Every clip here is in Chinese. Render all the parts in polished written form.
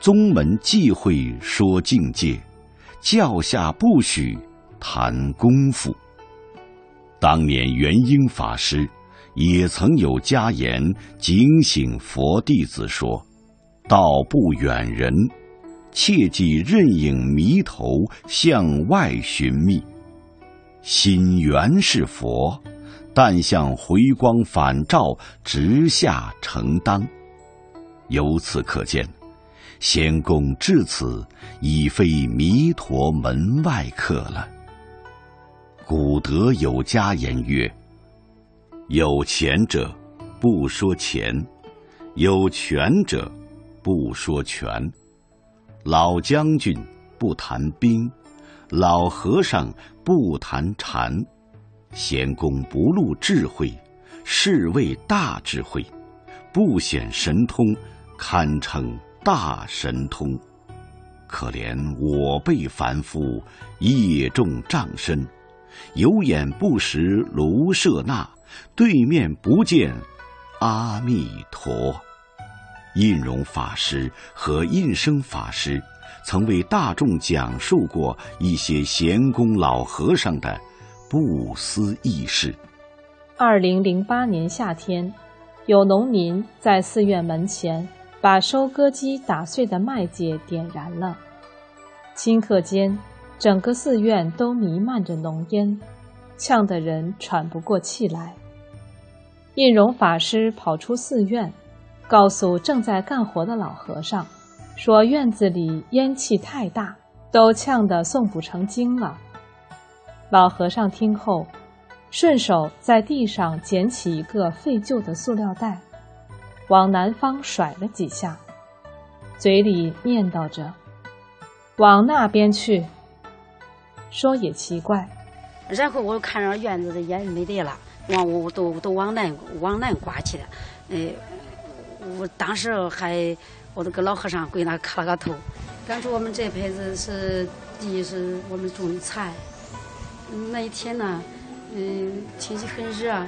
宗门忌讳说境界，教下不许谈功夫。当年元婴法师也曾有家言警醒佛弟子说：道不远人，切忌任影迷头向外寻觅。心原是佛，但向回光返照直下承当。由此可见，仙公至此已非弥陀门外客了。古德有家言曰：有钱者不说钱，有权者不说权。老将军不谈兵，老和尚不谈禅。仙公不露智慧，是谓大智慧；不显神通，堪称大神通。可怜我辈凡夫，业重障身，有眼不识卢舍那，对面不见阿弥陀。印容法师和印生法师曾为大众讲述过一些贤公老和尚的不思议事。 2008年夏天，有农民在寺院门前把收割机打碎的麦秸点燃了，顷刻间整个寺院都弥漫着浓烟，呛得人喘不过气来。印容法师跑出寺院，告诉正在干活的老和尚，说院子里烟气太大，都呛得诵不成经了。老和尚听后，顺手在地上捡起一个废旧的塑料袋，往南方甩了几下，嘴里念叨着：往那边去。说也奇怪， 然后我看着院子的烟没得了，我都往南刮去了。我当时我都跟老和尚跪那磕了个头。当初我们这辈子是地是我们种的菜，那一天呢，天气很热，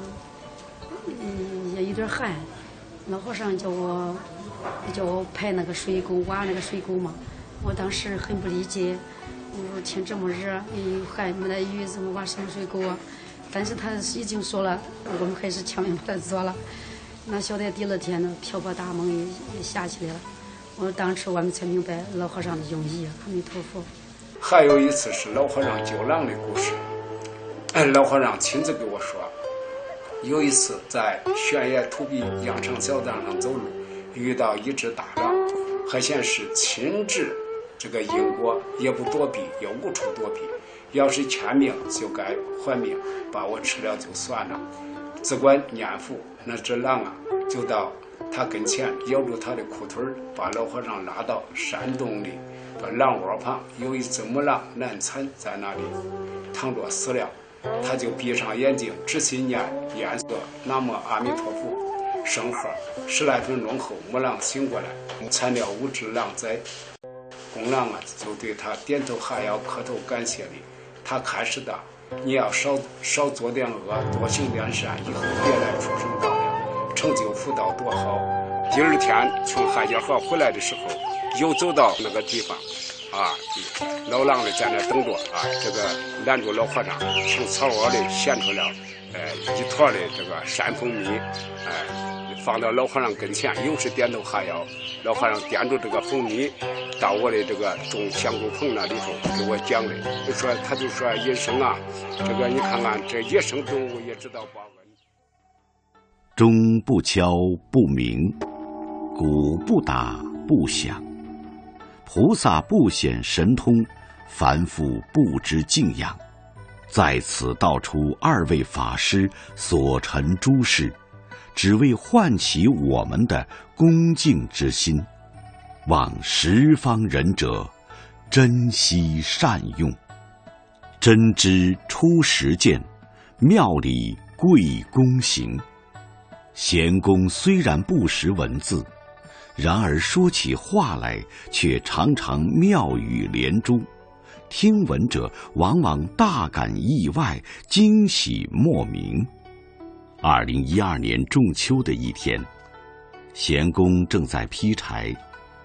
也有点寒。老和尚叫我排那个水沟，挖那个水沟嘛。我当时很不理解，我说天这么热，还没来雨，怎么挖什么水沟啊？但是他已经说了，我们还是强行把它做了。那晓得第二天呢，瓢泼大梦也下起来了。当时我们才明白老和尚的用意。阿弥陀佛。 还有一次是老和尚救狼的故事，老和尚亲自给我说，有一次在悬崖土壁羊肠小道上走路，遇到一只大狼，还显是亲至这个因果，也不躲避，也无处躲避，要是欠命就该还命，把我吃了就算了。只管念佛，那只狼啊就到他跟前咬住他的裤腿，把老和尚拉到山洞里，把狼窝旁有一只母狼难产在那里躺着死了。他就闭上眼睛，仔细念念诵南无阿弥陀佛圣号，10来分钟后，母狼醒过来，产了5只狼崽。公狼啊就对他点头哈腰，磕头感谢礼。他开始的，你要少做点恶，多行点善，以后别来畜生道了，成就福道多好。第二天从汉家河回来的时候，又走到那个地方老狼的在那等着这个拦住老和尚，从草窝里衔出了一坨的这个山蜂蜜，放到老和尚跟前，又是点头哈腰。老和尚掂住这个蜂蜜到我的这个种香菇棚那里头给我讲的，他就说野生啊，这个你看看这野生动物也知道报恩。 钟不敲不鸣，鼓不打不响，菩萨不显神通，凡夫不知敬仰。在此道出2位法师所陈诸事，只为唤起我们的恭敬之心，望十方仁者珍惜善用。真知出实践，妙理贵公行。贤公虽然不识文字，然而说起话来却常常妙语连珠，听闻者往往大感意外，惊喜莫名。2012年仲秋的一天，贤公正在劈柴，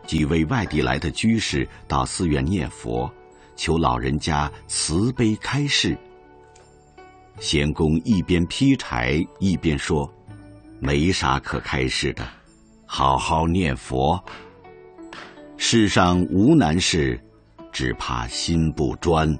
几位外地来的居士到寺院念佛，求老人家慈悲开示。贤公一边劈柴一边说：“没啥可开示的，好好念佛。世上无难事，只怕心不专。”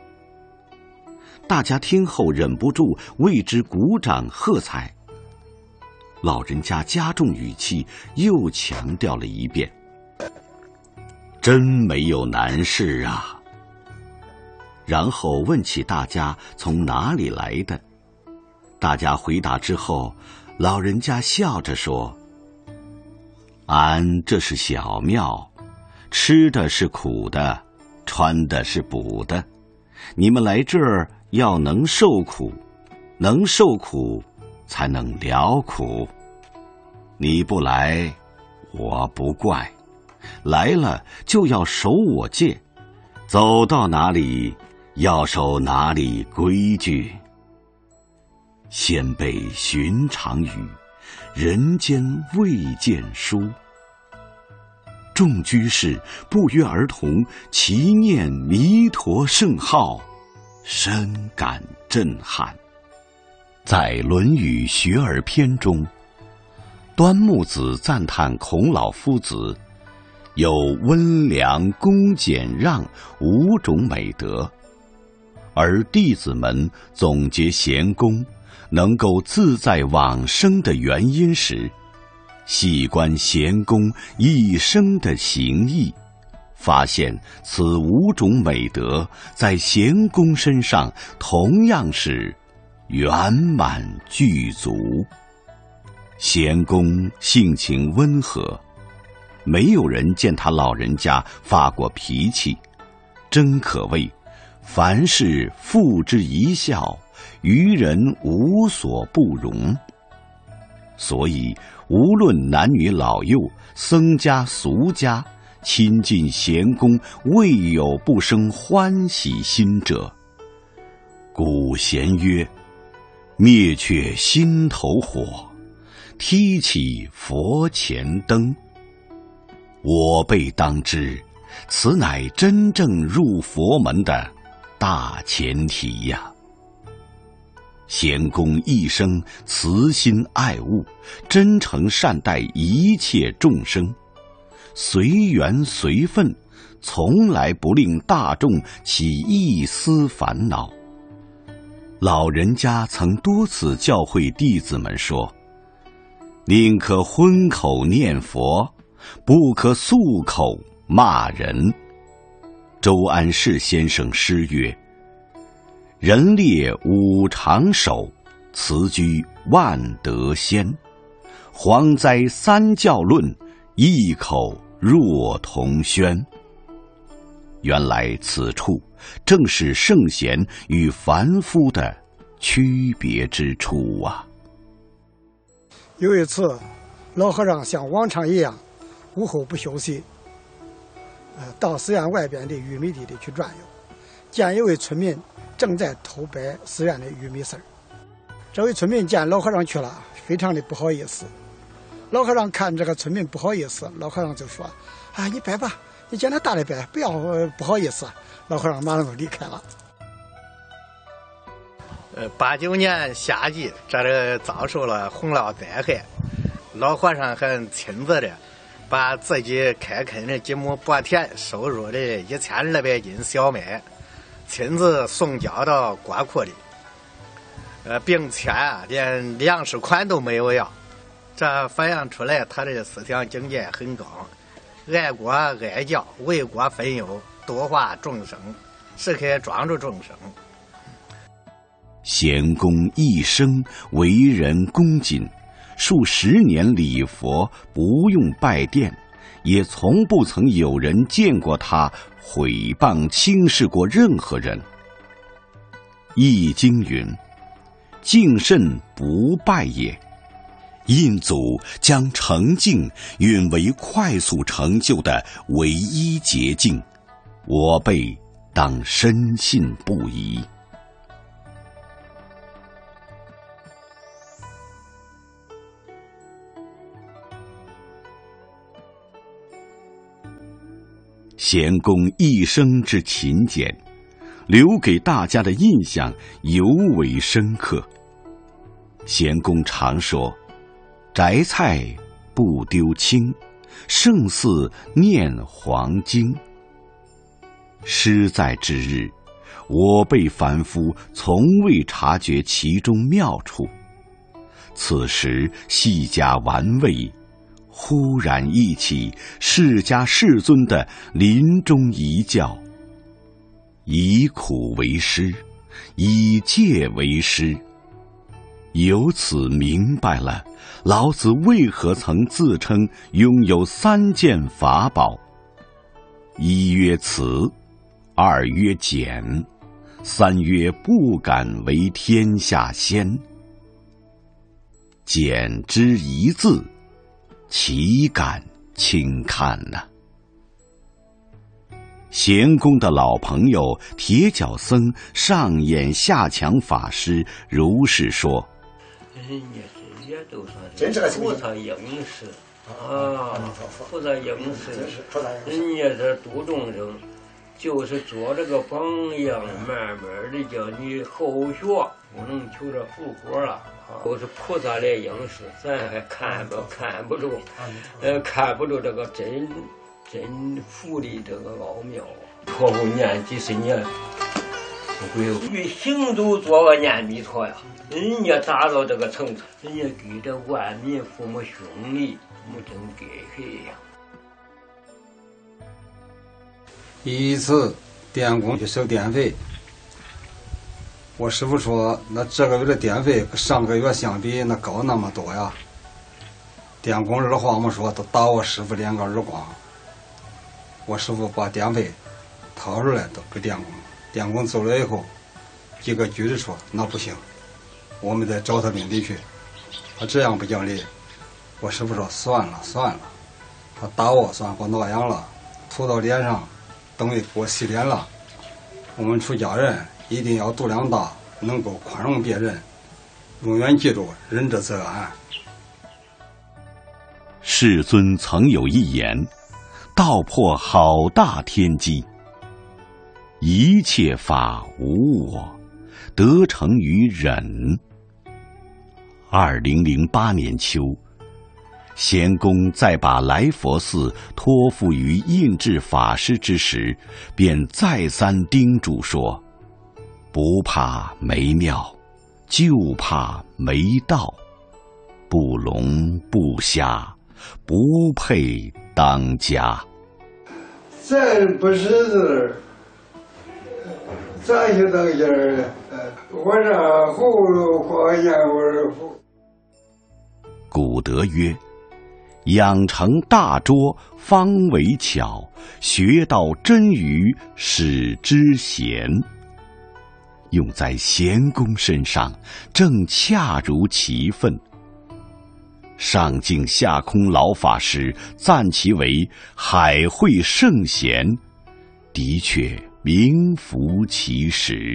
大家听后忍不住为之鼓掌喝彩。老人家加重语气，又强调了一遍：“真没有难事啊。”然后问起大家从哪里来的。大家回答之后，老人家笑着说：“俺这是小庙，吃的是苦的，穿的是补的。你们来这儿要能受苦，能受苦才能了苦。你不来，我不怪；来了就要守我戒，走到哪里要守哪里规矩。先辈寻常语，人间未见书。”众居士不约而同齐念弥陀圣号，深感震撼。在《论语·学而篇》中，端木子赞叹孔老夫子有温良、恭、俭、让5种美德，而弟子们总结贤公能够自在往生的原因时，细观贤公一生的行义，发现此5种美德在贤公身上同样是圆满具足。贤公性情温和，没有人见他老人家发过脾气，真可谓凡事付之一笑，于人无所不容。所以无论男女老幼，僧家俗家，亲近贤公，未有不生欢喜心者。古贤曰：“灭却心头火，提起佛前灯。”我辈当知，此乃真正入佛门的大前提呀。贤公一生慈心爱物，真诚善待一切众生，随缘随分，从来不令大众起一丝烦恼。老人家曾多次教诲弟子们说：“宁可荤口念佛，不可素口骂人。”周安世先生诗曰：“人列五常守，辞居万德先。蝗灾三教论，异口若同轩。”原来此处正是圣贤与凡夫的区别之处啊。 有一次，老和尚像往常一样，午后不休息，到寺院外边的玉米地里去转悠，见一位村民正在偷掰寺院的玉米丝儿。这位村民见老和尚去了，非常的不好意思。老和尚看这个村民不好意思，老和尚就说：“啊，你掰吧，你见他大的掰，不要不好意思。”老和尚马上就离开了。 89年夏季，这遭受了洪涝灾害，老和尚还亲自的把自己开垦的几亩薄田收入的1200斤小麦，亲自送交到国库里，并且连粮食款都没有要。这反映出来他的思想境界很高，爱国爱教，为国分忧，度化众生，时刻庄助众生。 贤公一生为人恭谨，数10年礼佛，不用拜殿，也从不曾有人见过他毁谤轻视过任何人。易经云：“敬慎不败也。”印祖将诚敬允为快速成就的唯一捷径，我辈当深信不疑。 贤公一生之勤俭，留给大家的印象尤为深刻。贤公常说：“摘菜不丢青，胜似念黄经。”诗在之日，我辈凡夫从未察觉其中妙处。此时细加玩味，忽然忆起释迦世尊的临终遗教：以苦为师，以戒为师。由此明白了老子为何曾自称拥有3件法宝：一曰慈，二曰俭，三曰不敢为天下先。俭之一字，岂敢轻看呢？贤公的老朋友铁脚僧上演下强法师如是说： 人家这些都算是菩萨应时啊，菩萨应时，人家这度众生，就是做这个榜样，慢慢的叫你后学，不能求着复活了。都是菩萨来应时，咱还看不住，看不住这个真佛的这个奥妙啊！托付念几十年，不会与行走做个念弥陀呀。人家达到这个层次，人家给这万民父母兄弟，没真给谁呀？ 一次电工去收电费，我师傅说，那这个月的电费跟上个月相比，那高那么多呀。电工二话没说，都打我师傅2个耳光。我师傅把电费掏出来都给电工，电工走了以后，几个句子说：“那不行，我们得找他领地去。”他这样不讲理。我师傅说：“算了，他打我算给我挠痒了，涂到脸上，等于给我洗脸了。我们出家人一定要度量大，能够宽容别人，永远记住仁者则安。” 世尊曾有一言，道破好大天机：一切法无我，得成于忍。2008年秋，贤公在把来佛寺托付于印制法师之时，便再三叮嘱说：不怕没庙，就怕没道，不聋不瞎，不配当家。 咱不识字，咋就当家了？我这葫芦画眼我不。 古德曰：养成大拙，方为巧；学到真愚，使之贤。用在贤公身上，正恰如其分。上净下空老法师赞其为海会圣贤，的确名副其实。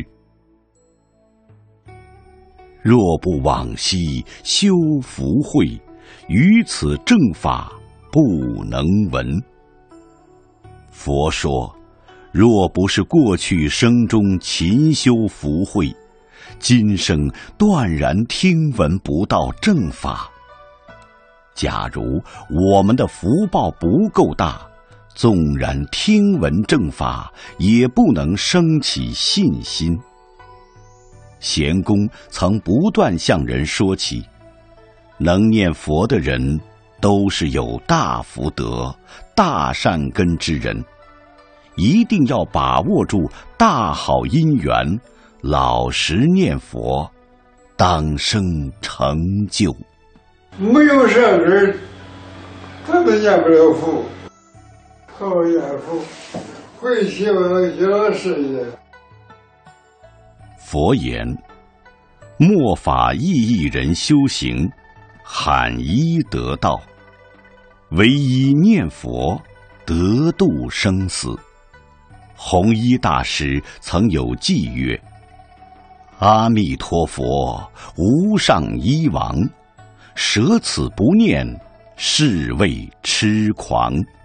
若不往昔修福慧，于此正法不能闻。佛说，若不是过去生中勤修福慧，今生断然听闻不到正法。假如我们的福报不够大，纵然听闻正法，也不能生起信心。贤公曾不断向人说起，能念佛的人都是有大福德、大善根之人，一定要把握住大好因缘，老实念佛，当生成就。 没有善根，他们念不了佛。好念佛，会希望小事业。 佛言：末法意义人修行，罕一得道。唯一念佛，得度生死。弘一大师曾有偈曰：阿弥陀佛，无上一王，舍此不念，是谓痴狂。